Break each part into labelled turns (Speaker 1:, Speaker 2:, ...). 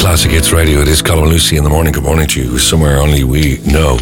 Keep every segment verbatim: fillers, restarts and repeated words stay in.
Speaker 1: Classic Hits Radio. It is Colin and Lucy in the morning. Good morning to you. Somewhere only we know.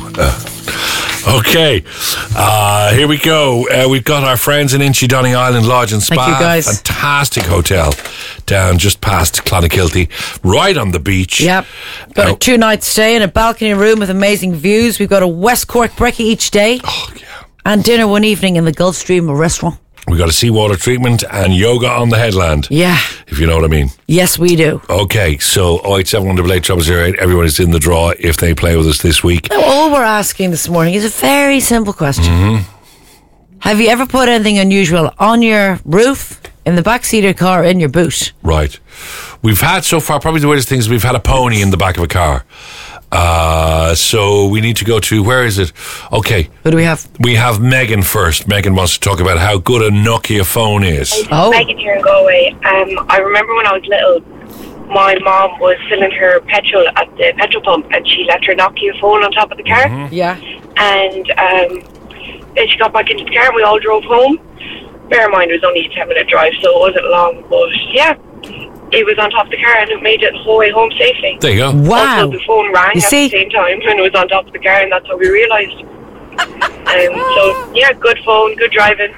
Speaker 1: Uh, okay, uh, here we go. Uh, we've got our friends in Inchydoney Island Lodge and Spa.
Speaker 2: Thank you, guys.
Speaker 1: Fantastic hotel down just past Clonakilty, right on the beach.
Speaker 2: Yep. Got
Speaker 1: Uh,
Speaker 2: a two night stay in a balcony room with amazing views. We've got a West Cork brekkie each day.
Speaker 1: Oh, yeah.
Speaker 2: And dinner one evening in the Gulfstream restaurant.
Speaker 1: We got a seawater treatment and yoga on the headland.
Speaker 2: Yeah.
Speaker 1: If you know what I mean.
Speaker 2: Yes, we do.
Speaker 1: Okay, so oh eight seven one eight eight zero zero eight. Everyone is in the draw if they play with us this week.
Speaker 2: Now, all we're asking this morning is a very simple question.
Speaker 1: Mm-hmm.
Speaker 2: Have you ever put anything unusual on your roof, in the back seat of your car, in your boot?
Speaker 1: Right. We've had so far, probably the weirdest thing is we've had a pony in the back of a car. Uh, so we need to go to, where is it? Okay.
Speaker 2: Who do we have?
Speaker 1: We have Megan first. Megan wants to talk about how good a Nokia phone is.
Speaker 2: Oh.
Speaker 3: Megan here in Galway. Um, I remember when I was little, my mom was filling her petrol at the petrol pump and she left her Nokia phone on top of the car.
Speaker 1: Mm-hmm.
Speaker 2: Yeah.
Speaker 3: And um, then she got back into the car and we all drove home. Bear in mind, it was only a ten minute drive, so it wasn't long. But yeah, it was on top of the car and it made it the whole way home safely.
Speaker 1: There you go.
Speaker 2: Wow.
Speaker 3: Also, the phone rang
Speaker 2: You
Speaker 3: at
Speaker 2: see?
Speaker 3: the same time when it was on top of the car, and that's how we realised. um, so, yeah, good phone, good driving.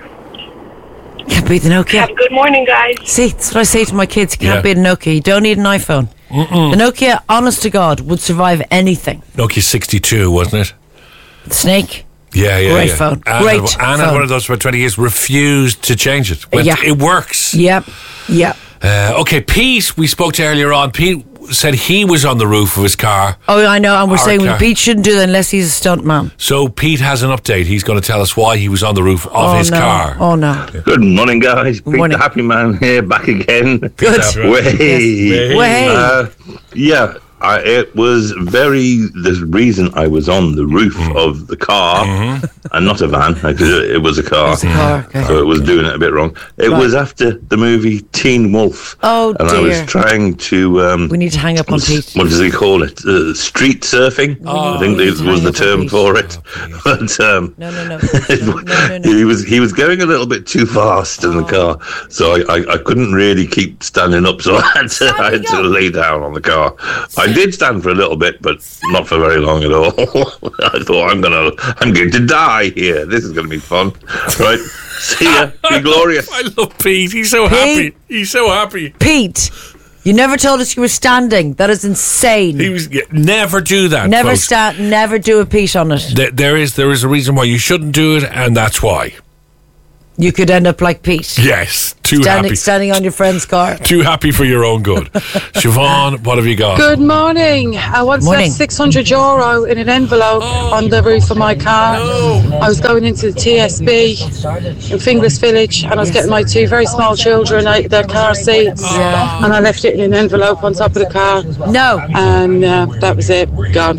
Speaker 2: Can't beat the Nokia.
Speaker 3: Have a good morning, guys.
Speaker 2: See, that's what I say to my kids. You can't
Speaker 1: Yeah.
Speaker 2: beat a Nokia. You don't need an iPhone.
Speaker 1: Mm-mm.
Speaker 2: The Nokia, honest to God, would survive anything.
Speaker 1: Nokia sixty-two, wasn't it?
Speaker 2: The Snake.
Speaker 1: Yeah, yeah,
Speaker 2: Great
Speaker 1: yeah.
Speaker 2: phone.
Speaker 1: Anne
Speaker 2: Great
Speaker 1: had, Anne had
Speaker 2: phone.
Speaker 1: one of those for twenty years, refused to change it. Went,
Speaker 2: Yeah.
Speaker 1: It works.
Speaker 2: Yep. Yep.
Speaker 1: Uh, okay, Pete, we spoke to earlier on. Pete said he was on the roof of his car.
Speaker 2: Oh, I know. And we're
Speaker 1: Our
Speaker 2: saying
Speaker 1: car.
Speaker 2: Pete shouldn't do that unless he's a stunt man.
Speaker 1: So Pete has an update. He's going to tell us why he was on the roof of
Speaker 2: oh,
Speaker 1: his
Speaker 2: no.
Speaker 1: car.
Speaker 2: Oh, no.
Speaker 4: Good morning, guys. Pete
Speaker 2: Morning.
Speaker 4: the Happy Man here, back again.
Speaker 2: Good.
Speaker 1: Happy Man.
Speaker 4: Way.
Speaker 2: Way.
Speaker 4: Uh, yeah, I, it was very the reason I was on the roof of the car and not a van. I could, it was a car,
Speaker 2: It's a car, okay.
Speaker 4: so it was doing it a bit wrong. It
Speaker 2: Right.
Speaker 4: was after the movie Teen Wolf.
Speaker 2: Oh,
Speaker 4: and I was
Speaker 2: dear.
Speaker 4: trying to. Um,
Speaker 2: We need to hang up on
Speaker 4: s-
Speaker 2: Pete.
Speaker 4: What does he call it? Uh, street surfing. I think
Speaker 2: we need
Speaker 4: it
Speaker 2: to
Speaker 4: was
Speaker 2: hang
Speaker 4: the
Speaker 2: up on
Speaker 4: term
Speaker 2: Pete.
Speaker 4: for it. But um,
Speaker 2: No, no, no. No, no, no.
Speaker 4: he was he was going a little bit too fast in the car, so I, I, I couldn't really keep standing up, so I had to I had to lay down on the car. I did stand for a little bit, but not for very long at all. I thought I'm gonna I'm going to die here. This is going to be fun, right? See ya, be glorious.
Speaker 1: I love Pete. He's so
Speaker 2: Pete?
Speaker 1: happy. He's so happy.
Speaker 2: Pete, you never told us you were standing. That is insane.
Speaker 1: He was yeah, never do that.
Speaker 2: never
Speaker 1: folks.
Speaker 2: stand. Never do a Pete on it.
Speaker 1: There, there is there is a reason why you shouldn't do it, and that's why.
Speaker 2: You could end up like Pete.
Speaker 1: Yes, too
Speaker 2: Standing,
Speaker 1: happy.
Speaker 2: standing on your friend's car.
Speaker 1: Too happy for your own good. Siobhan, what have you got?
Speaker 5: Good morning. I once
Speaker 2: Morning.
Speaker 5: left six hundred euro in an envelope on the roof of my car. I was going into the T S B in Finglas Village and I was getting my two very small children out of their car seats.
Speaker 2: Yeah.
Speaker 5: And I left it in an envelope on top of the car.
Speaker 2: No.
Speaker 5: And uh, that was it. Gone.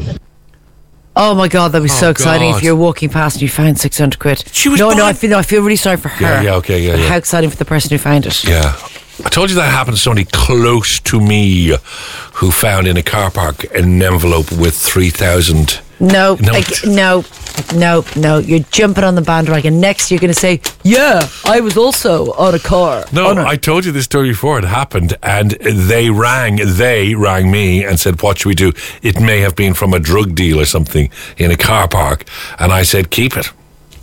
Speaker 2: Oh my God, that'd be so
Speaker 1: Oh,
Speaker 2: exciting
Speaker 1: God.
Speaker 2: if you're walking past and you found six hundred quid.
Speaker 1: She was
Speaker 2: no, no, I
Speaker 1: buying-
Speaker 2: feel, no, I feel really sorry for her.
Speaker 1: Yeah, yeah, okay, yeah,
Speaker 2: But
Speaker 1: yeah.
Speaker 2: How exciting for the person who found it.
Speaker 1: Yeah. I told you that happened to somebody close to me who found in a car park an envelope with three thousand.
Speaker 2: No,
Speaker 1: No.
Speaker 2: like, no, no, no. You're jumping on the bandwagon. Next, you're going to say, "Yeah, I was also on a car."
Speaker 1: No,
Speaker 2: Oh,
Speaker 1: I told you this story before. It happened, and they rang. They rang me and said, "What should we do?" It may have been from a drug deal or something in a car park, and I said, "Keep it."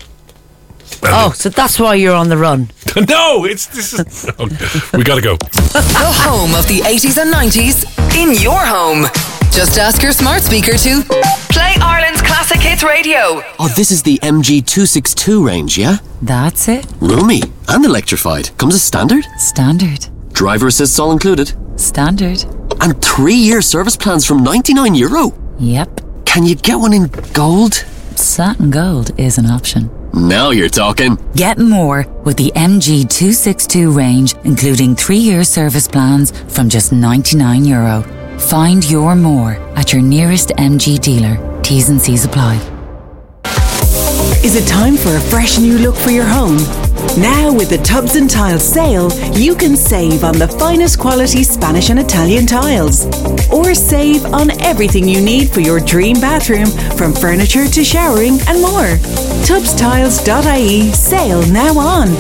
Speaker 1: And
Speaker 2: Oh, so that's why you're on the run.
Speaker 1: no, it's this is. Okay, we got to go.
Speaker 6: The home of the eighties and nineties in your home. Just ask your smart speaker to play Ireland's Classic Hits Radio.
Speaker 7: Oh, this is the M G two sixty-two range, yeah?
Speaker 8: That's it.
Speaker 7: Roomy and electrified. Comes as standard.
Speaker 8: Standard.
Speaker 7: Driver assists all included.
Speaker 8: Standard.
Speaker 7: And three-year service plans from ninety-nine euro.
Speaker 8: Yep.
Speaker 7: Can you get one in gold?
Speaker 8: Satin gold is an option.
Speaker 7: Now you're talking.
Speaker 8: Get more with the M G two sixty-two range, including three-year service plans from just ninety-nine euro. Find your more at your nearest M G dealer. T's and C's apply.
Speaker 9: Is it time for a fresh new look for your home? Now with the Tubs and Tiles sale, you can save on the finest quality Spanish and Italian tiles. Or save on everything you need for your dream bathroom, from furniture to showering and more. tubs tiles dot I E sale now on.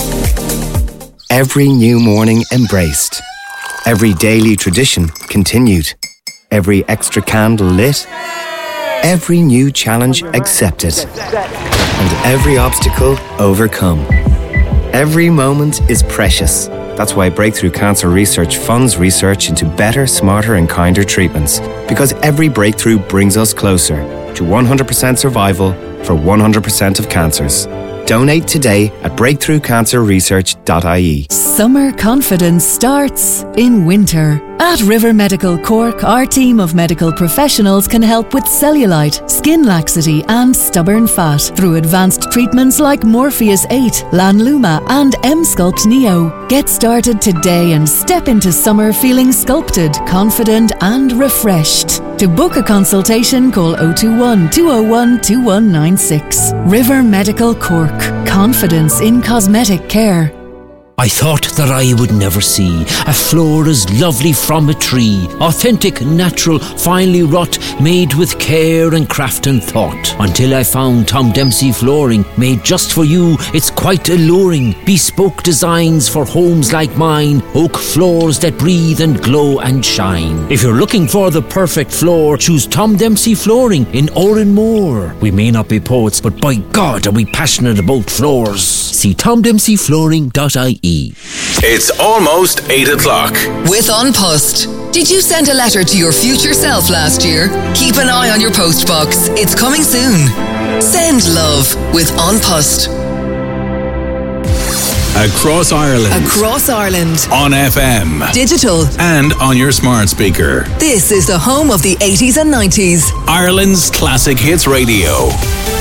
Speaker 10: Every new morning embraced. Every daily tradition continued. every extra candle lit, every new challenge accepted, and every obstacle overcome. Every moment is precious. That's why Breakthrough Cancer Research funds research into better, smarter and kinder treatments. Because every breakthrough brings us closer to one hundred percent survival for one hundred percent of cancers. Donate today at breakthrough cancer research dot I E.
Speaker 11: Summer confidence starts in winter. At River Medical Cork, our team of medical professionals can help with cellulite, skin laxity and stubborn fat through advanced treatments like Morpheus eight, Lanluma and M-Sculpt Neo. Get started today and step into summer feeling sculpted, confident and refreshed. To book a consultation, call oh two one, two oh one, two one nine six. River Medical Cork. Confidence in cosmetic care.
Speaker 12: I thought that I would never see a floor as lovely from a tree. Authentic, natural, finely wrought, made with care and craft and thought. Until I found Tom Dempsey Flooring, made just for you. It's quite alluring. Bespoke designs for homes like mine. Oak floors that breathe and glow and shine. If you're looking for the perfect floor, choose Tom Dempsey Flooring in Oranmore. We may not be poets, but by God are we passionate about floors. See tom dempsey flooring dot I E.
Speaker 13: It's almost eight o'clock.
Speaker 6: With An Post. Did you send a letter to your future self last year? Keep an eye on your post box. It's coming soon. Send love with An Post.
Speaker 13: Across Ireland.
Speaker 6: Across Ireland.
Speaker 13: On F M.
Speaker 6: Digital.
Speaker 13: And on your smart speaker.
Speaker 6: This is the home of the eighties and nineties.
Speaker 13: Ireland's Classic Hits Radio.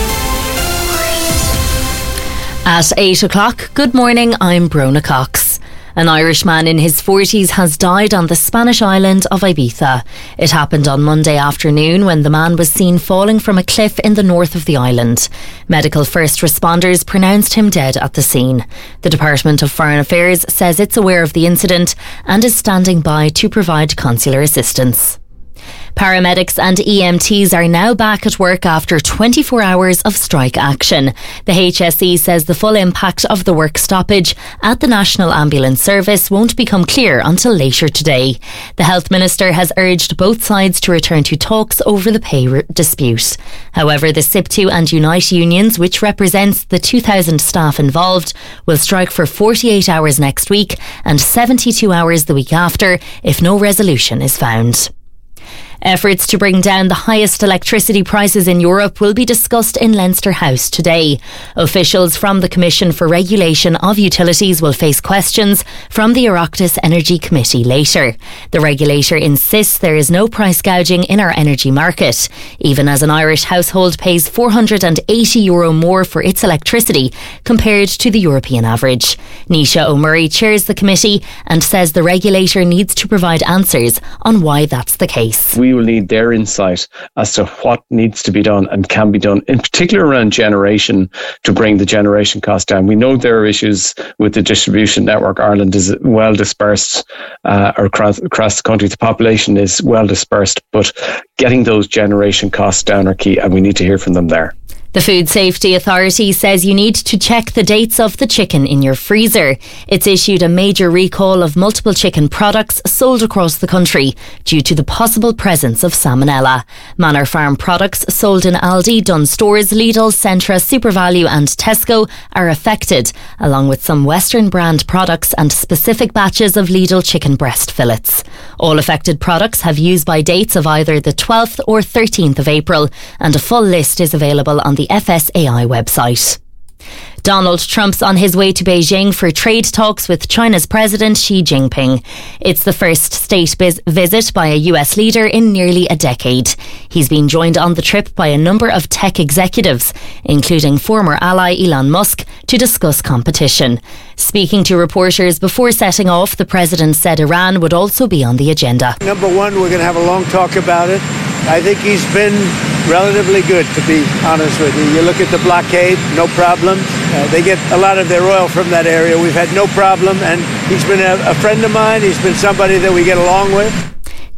Speaker 14: At eight o'clock, good morning, I'm Brona Cox. An Irishman in his forties has died on the Spanish island of Ibiza. It happened on Monday afternoon when the man was seen falling from a cliff in the north of the island. Medical first responders pronounced him dead at the scene. The Department of Foreign Affairs says it's aware of the incident and is standing by to provide consular assistance. Paramedics and E M Ts are now back at work after twenty-four hours of strike action. The H S E says the full impact of the work stoppage at the National Ambulance Service won't become clear until later today. The Health Minister has urged both sides to return to talks over the pay re- dispute. However, the S I P T U and Unite unions, which represents the two thousand staff involved, will strike for forty-eight hours next week and seventy-two hours the week after if no resolution is found. Efforts to bring down the highest electricity prices in Europe will be discussed in Leinster House today. Officials from the Commission for Regulation of Utilities will face questions from the Oireachtas Energy Committee later. The regulator insists there is no price gouging in our energy market, even as an Irish household pays four hundred eighty euro more for its electricity compared to the European average. Nisha O'Murray chairs the committee and says the regulator needs to provide answers on why that's the case.
Speaker 15: We will need their insight as to what needs to be done and can be done, in particular around generation, to bring the generation cost down. We know there are issues with the distribution network. Ireland is well dispersed uh, across, across the country. The population is well dispersed, but getting those generation costs down are key, and we need to hear from them there.
Speaker 14: The Food Safety Authority says you need to check the dates of the chicken in your freezer. It's issued a major recall of multiple chicken products sold across the country due to the possible presence of salmonella. Manor Farm products sold in Aldi, Dunnes Stores, Lidl, Centra, SuperValu and Tesco are affected, along with some Western brand products and specific batches of Lidl chicken breast fillets. All affected products have use-by dates of either the twelfth or thirteenth of April, and a full list is available on the F S A I website. Donald Trump's on his way to Beijing for trade talks with China's President Xi Jinping. It's the first state biz- visit by a U S leader in nearly a decade. He's been joined on the trip by a number of tech executives, including former ally Elon Musk, to discuss competition. Speaking to reporters before setting off, the president said Iran would also be on the agenda.
Speaker 16: Number one, we're going to have a long talk about it. I think he's been relatively good, to be honest with you. You look at the blockade, no problem. Uh, they get a lot of their oil from that area. We've had no problem, and he's been a, a friend of mine. He's been somebody that we get along with.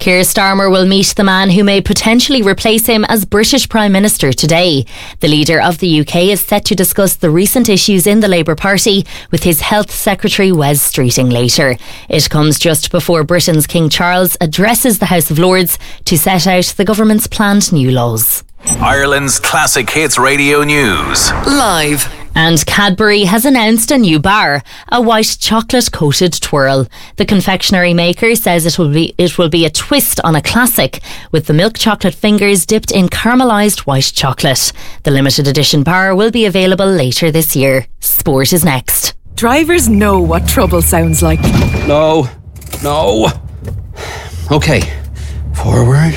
Speaker 14: Keir Starmer will meet the man who may potentially replace him as British Prime Minister today. The leader of the U K is set to discuss the recent issues in the Labour Party with his Health Secretary Wes Streeting later. It comes just before Britain's King Charles addresses the House of Lords to set out the government's planned new laws.
Speaker 13: Ireland's Classic Hits Radio News.
Speaker 6: Live.
Speaker 14: And Cadbury has announced a new bar, a white chocolate coated twirl. The confectionery maker says it will be it will be a twist on a classic, with the milk chocolate fingers dipped in caramelised white chocolate. The limited edition bar will be available later this year. Sport is next.
Speaker 17: Drivers know what trouble sounds like.
Speaker 18: No, no. Okay, forward.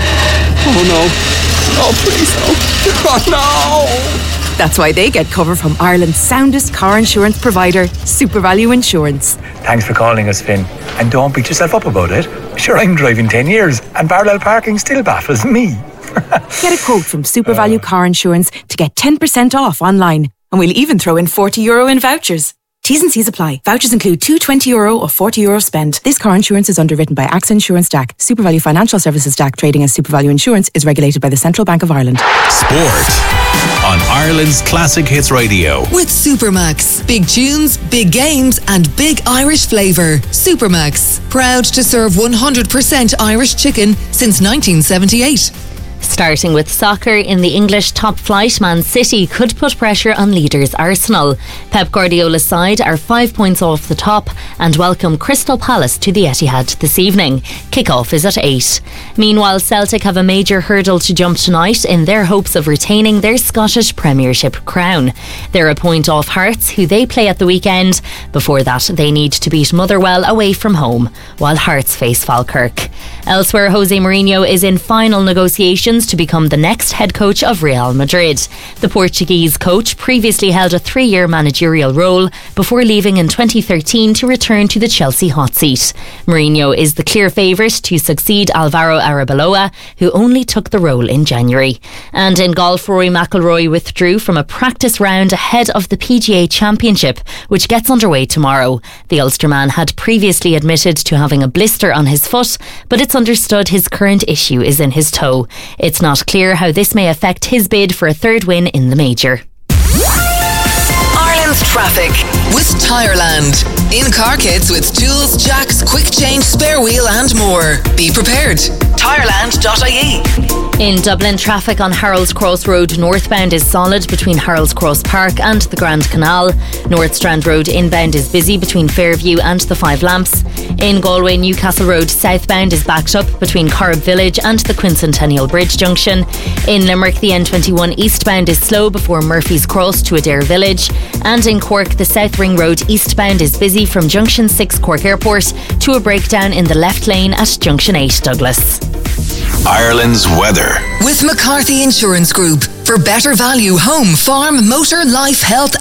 Speaker 18: Oh no. Oh, please, no. Oh, no.
Speaker 17: That's why they get cover from Ireland's soundest car insurance provider, SuperValue Insurance.
Speaker 19: Thanks for calling us, Finn. And don't beat yourself up about it. Sure, I'm driving ten years and parallel parking still baffles me.
Speaker 17: Get a quote from SuperValue Car Insurance to get ten percent off online. And we'll even throw in forty euro in vouchers. T's and C's apply. Vouchers include two twenty euro or forty euro spend. This car insurance is underwritten by AXA Insurance D A C. SuperValue Financial Services D A C, trading as SuperValue Insurance, is regulated by the Central Bank of Ireland.
Speaker 13: Sport on Ireland's Classic Hits Radio.
Speaker 6: With Supermax. Big tunes, big games and big Irish flavour. Supermax. Proud to serve one hundred percent Irish chicken since nineteen seventy-eight.
Speaker 14: Starting with soccer, in the English top flight, Man City could put pressure on leaders Arsenal. Pep Guardiola's side are five points off the top and welcome Crystal Palace to the Etihad this evening. Kick-off is at eight. Meanwhile, Celtic have a major hurdle to jump tonight in their hopes of retaining their Scottish Premiership crown. They're a point off Hearts, who they play at the weekend. Before that, they need to beat Motherwell away from home, while Hearts face Falkirk. Elsewhere, Jose Mourinho is in final negotiations to become the next head coach of Real Madrid. The Portuguese coach previously held a three-year managerial role before leaving in twenty thirteen to return to the Chelsea hot seat. Mourinho is the clear favourite to succeed Alvaro Arbeloa, who only took the role in January. And in golf, Rory McIlroy withdrew from a practice round ahead of the P G A Championship, which gets underway tomorrow. The Ulsterman had previously admitted to having a blister on his foot, but it's understood his current issue is in his toe. It's not clear how this may affect his bid for a third win in the major.
Speaker 6: Ireland's traffic with Tireland. In car kits with tools, jacks, quick change, spare wheel and more. Be prepared. Tireland dot I E.
Speaker 14: In Dublin, traffic on Harold's Cross Road northbound is solid between Harold's Cross Park and the Grand Canal. North Strand Road inbound is busy between Fairview and the Five Lamps. In Galway, Newcastle Road southbound is backed up between Corrib Village and the Quincentennial Bridge junction. In Limerick, the N twenty-one eastbound is slow before Murphy's Cross to Adair Village. And in Cork, the South Ring Road eastbound is busy from Junction six Cork Airport to a breakdown in the left lane at Junction eight Douglas.
Speaker 13: Ireland's weather.
Speaker 6: With McCarthy Insurance Group. For better value home, farm, motor, life, health